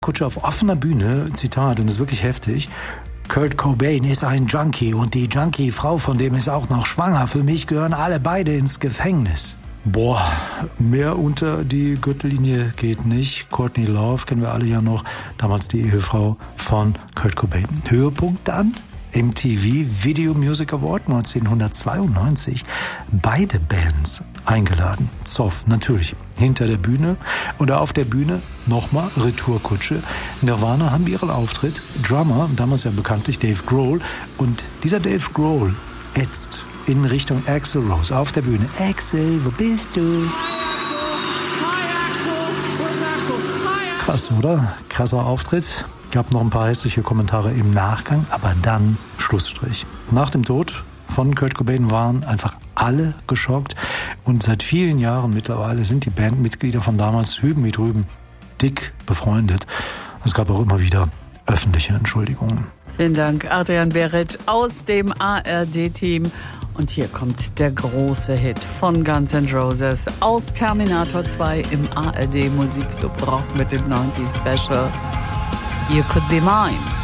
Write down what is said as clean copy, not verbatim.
Kutsche auf offener Bühne, Zitat, und das ist wirklich heftig: Kurt Cobain ist ein Junkie und die Junkie-Frau von dem ist auch noch schwanger. Für mich gehören alle beide ins Gefängnis. Boah, mehr unter die Gürtellinie geht nicht. Courtney Love kennen wir alle ja noch, damals die Ehefrau von Kurt Cobain. Höhepunkt dann MTV Video Music Award 1992. Beide Bands eingeladen. Zoff natürlich hinter der Bühne und auf der Bühne nochmal Retourkutsche. Nirvana haben ihren Auftritt. Drummer, damals ja bekanntlich Dave Grohl. Und dieser Dave Grohl ätzt in Richtung Axl Rose auf der Bühne. Axl, wo bist du? Hi Axl, where's Axl? Hi Axl. Krass, oder? Krasser Auftritt. Gab noch ein paar hässliche Kommentare im Nachgang, aber dann Schlussstrich. Nach dem Tod von Kurt Cobain waren einfach alle geschockt und seit vielen Jahren mittlerweile sind die Bandmitglieder von damals hüben wie drüben dick befreundet. Es gab auch immer wieder öffentliche Entschuldigungen. Vielen Dank, Adrian Beric aus dem ARD-Team. Und hier kommt der große Hit von Guns N' Roses aus Terminator 2 im ARD Musikclub Rock mit dem 90s Special. You Could Be Mine.